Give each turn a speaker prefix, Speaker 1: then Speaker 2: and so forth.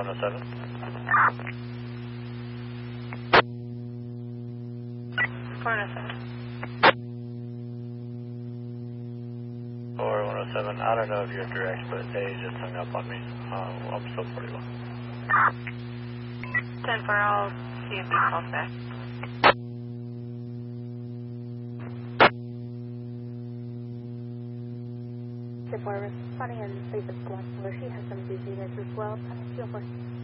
Speaker 1: 107. 4107, I don't know if you're direct, but they just hung up on me. I'm still 41.
Speaker 2: 10 for all, see if he calls back.
Speaker 3: Before responding and please explain where she has some dizziness as well. 204.